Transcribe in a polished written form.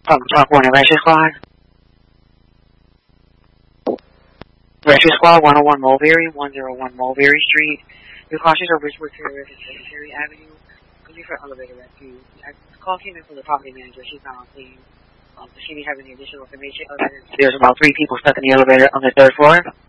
Talk 1 and Rescue Squad. Rescue Squad 101 Mulberry, 101 Mulberry Street. Your call is Richwood Terrace and Secretary Avenue. Looking for elevator rescue. The call came in from the property manager. She's not on scene. Does she have any additional information other than there's about 3 people stuck in the elevator on the 3rd floor?